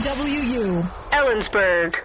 KWU, Ellensburg.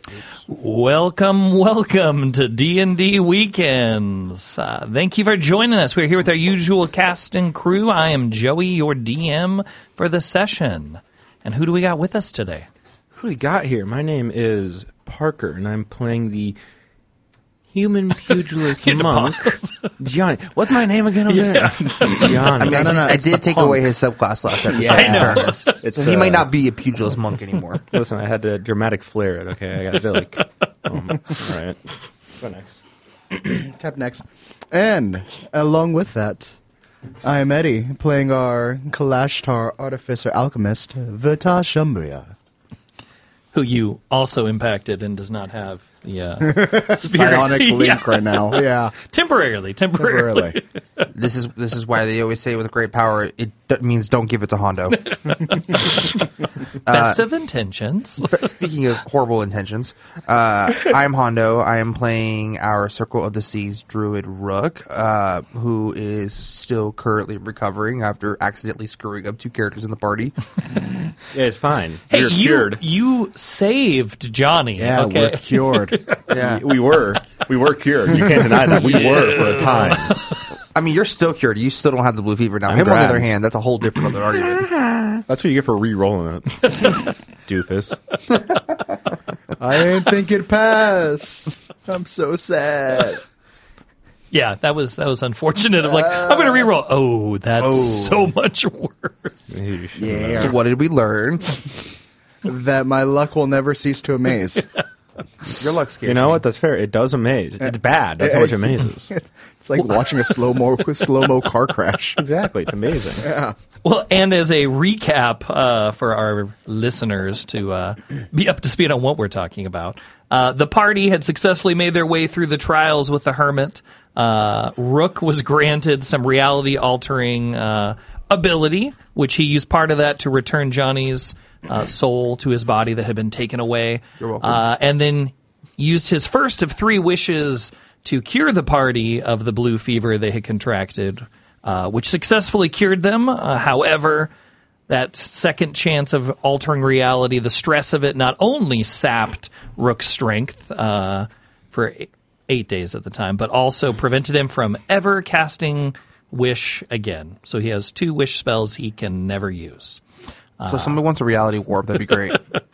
Welcome to D&D Weekends. Thank you for joining us. We're here with our usual cast and crew. I am Joey, your DM for the session. And who do we got with us today? Who we got here? My name is Parker, and I'm playing the human pugilist monk, Johnny. What's my name again over there? Johnny. I mean, I did take away his subclass last episode. I know. In fairness. So he might not be a pugilist monk anymore. Listen, I had to dramatic flair it, okay? I got to like... all right. Go next. Tap next. And along with that, I am Eddie, playing our Kalashtar Artificer Alchemist, Virtash Umbria. Who you also impacted and does not have the Psionic link right now. Yeah. Temporarily. This is why they always say with great power, it means don't give it to Hondo. Best of intentions. Speaking of horrible intentions, I am Hondo. I am playing our Circle of the Seas druid Rook, who is still currently recovering after accidentally screwing up two characters in the party. Yeah, it's fine. Hey, You're cured. you saved Johnny. Yeah, okay? we're cured. Yeah. We were cured. You can't deny that. We were for a time. I mean, you're still cured. You still don't have the blue fever now. Him, on the other hand, that's a whole different other argument. That's what you get for re-rolling it. Doofus. I didn't think it'd pass. I'm so sad. Yeah, that was unfortunate. I'm like, I'm going to reroll. Oh, that's so much worse. Yeah. So what did we learn? That my luck will never cease to amaze. Your luck scares You know me. what? That's fair. It does amaze. It's bad. That's how much amazes. It's like watching a slow-mo car crash. Exactly. It's amazing. Yeah. Well, and as a recap for our listeners to be up to speed on what we're talking about, the party had successfully made their way through the trials with the Hermit. Rook was granted some reality-altering ability, which he used part of that to return Johnny's soul to his body that had been taken away. You're welcome. And then used his first of three wishes to cure the party of the blue fever they had contracted, which successfully cured them. However, that second chance of altering reality, the stress of it not only sapped Rook's strength for 8 days at the time, but also prevented him from ever casting Wish again. So he has 2 wish spells he can never use. So if somebody wants a reality warp, that'd be great.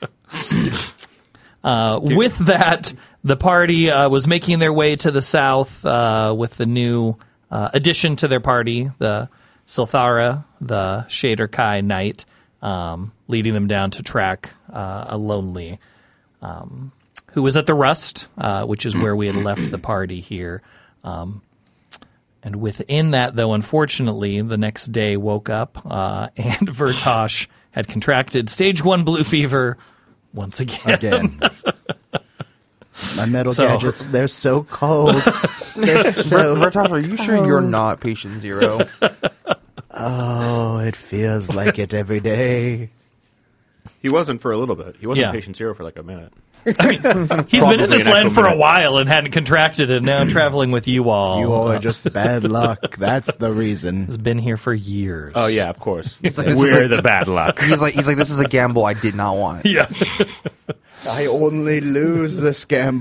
With that, the party was making their way to the south with the new addition to their party, the Silthara, the Shader Kai Knight, leading them down to track a Lonely, who was at the Rust, which is where we had left the party here. And within that, though, unfortunately, the next day woke up and Virtash had contracted stage 1 blue fever once again. My metal gadgets, they're so cold. They're so... Virtash, are you sure you're not patient 0? Oh, it feels like it every day. He wasn't for a little bit. He wasn't Yeah. patient 0 for like a minute. I mean, he's been in this an land actual for a minute. while and hadn't contracted it. Now traveling with you all. You all are just bad luck. That's the reason. Has been here for years. Oh, yeah, of course. like, this is We're like- the bad luck. He's like, this is a gamble I did not want. Yeah. I only lose this gamble.